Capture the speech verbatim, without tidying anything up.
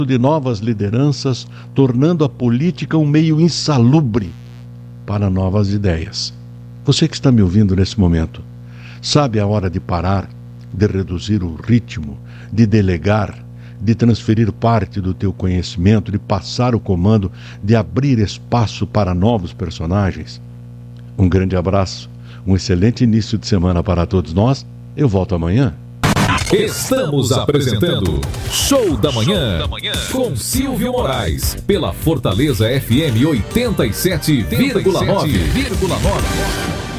de novas lideranças, tornando a política um meio insalubre para novas ideias. Você que está me ouvindo nesse momento, sabe a hora de parar, de reduzir o ritmo, de delegar, de transferir parte do teu conhecimento, de passar o comando, de abrir espaço para novos personagens? Um grande abraço, um excelente início de semana para todos nós. Eu volto amanhã. Estamos apresentando Show da Manhã com Silvio Moraes pela Fortaleza F M oitenta e sete vírgula nove.